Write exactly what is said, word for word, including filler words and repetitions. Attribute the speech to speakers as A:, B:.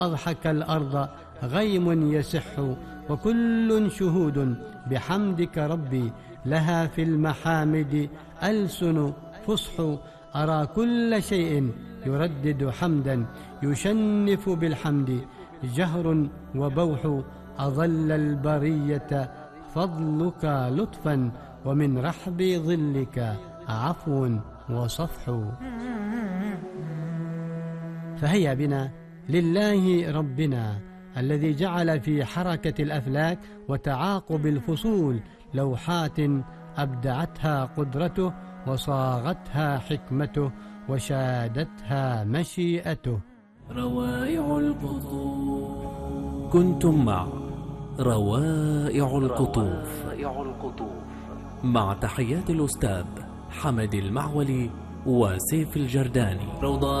A: أضحك الأرض غيم يسح، وكل شهود بحمدك ربي، لها في المحامد ألسن فصح. أرى كل شيء يردد حمدا، يشنف بالحمد جهر وبوح. أظل البرية فضلك لطفا، ومن رحب ظلك عفو وصفح. فهيا بنا لله ربنا الذي جعل في حركة الأفلاك وتعاقب الفصول لوحات أبدعتها قدرته، وصاغتها حكمته، وشادتها مشيئته.
B: روائع القطوف. كنتم مع روائع القطوف مع تحيات الأستاذ حمد المعولي وسيف الجرداني.